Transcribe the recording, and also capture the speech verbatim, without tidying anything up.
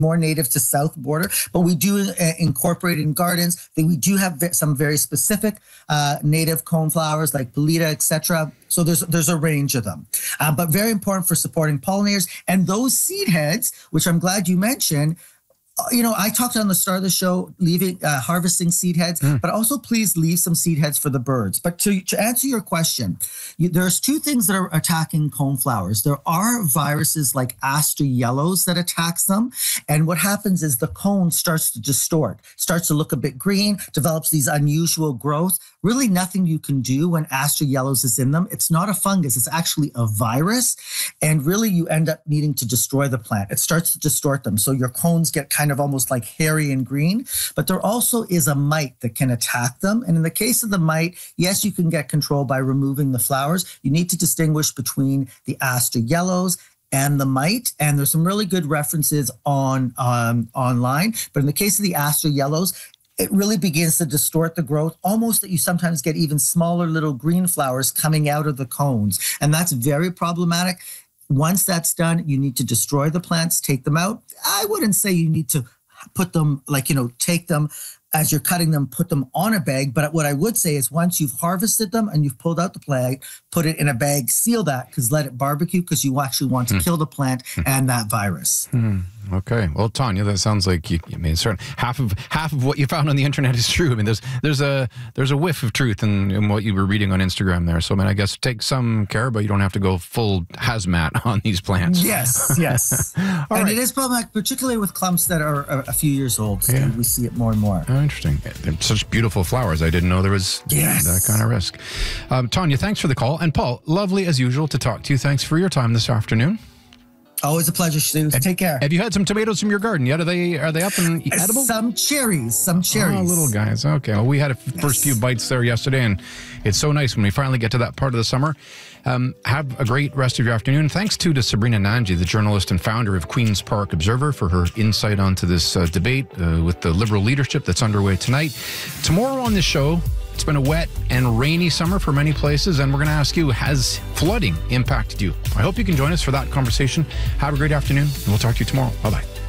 more native to south border, but we do uh, incorporate in gardens. We do have some very specific uh, native coneflowers like Boleta, et cetera. So there's there's a range of them, uh, but very important for supporting pollinators. And those seed heads, which I'm glad you mentioned, you know, I talked on the start of the show, leaving, uh, harvesting seed heads, mm. but also please leave some seed heads for the birds. But to, to answer your question, you, there's two things that are attacking coneflowers. There are viruses like Aster yellows that attacks them. And what happens is the cone starts to distort, starts to look a bit green, develops these unusual growth. Really nothing you can do when Aster yellows is in them. It's not a fungus, it's actually a virus. And really you end up needing to destroy the plant. It starts to distort them. So your cones get kind of almost like hairy and green, but there also is a mite that can attack them. And in the case of the mite, yes, you can get control by removing the flowers. You need to distinguish between the Aster yellows and the mite. And there's some really good references on um, online. But in the case of the Aster yellows, it really begins to distort the growth, almost that you sometimes get even smaller little green flowers coming out of the cones. And that's very problematic. Once that's done, you need to destroy the plants, take them out. I wouldn't say you need to put them, like, you know, take them as you're cutting them, put them on a bag. But what I would say is once you've harvested them and you've pulled out the plant, put it in a bag, seal that, because let it barbecue, because you actually want to mm. kill the plant mm. and that virus. Mm. Okay. Well, Tanya, that sounds like you, I mean, certain half of half of what you found on the internet is true. I mean, there's there's a there's a whiff of truth in, in what you were reading on Instagram there. So, I mean, I guess take some care, but you don't have to go full hazmat on these plants. Yes, yes. and right. it is problematic, particularly with clumps that are a, a few years old. So yeah. we see it more and more. Oh, interesting. They're such beautiful flowers. I didn't know there was yes. that kind of risk. Um, Tanya, thanks for the call. And Paul, lovely as usual to talk to you. Thanks for your time this afternoon. Always a pleasure, Stu. Take care. Have you had some tomatoes from your garden yet? Are they are they up and edible? Some cherries. Some cherries. Oh, little guys. Okay. Well, we had a f- yes. first few bites there yesterday, and it's so nice when we finally get to that part of the summer. Um, have a great rest of your afternoon. Thanks, too, to Sabrina Nanji, the journalist and founder of Queen's Park Observer, for her insight onto this uh, debate uh, with the Liberal leadership that's underway tonight. Tomorrow on this show, it's been a wet and rainy summer for many places, and we're going to ask you, has flooding impacted you? I hope you can join us for that conversation. Have a great afternoon, and we'll talk to you tomorrow. Bye-bye.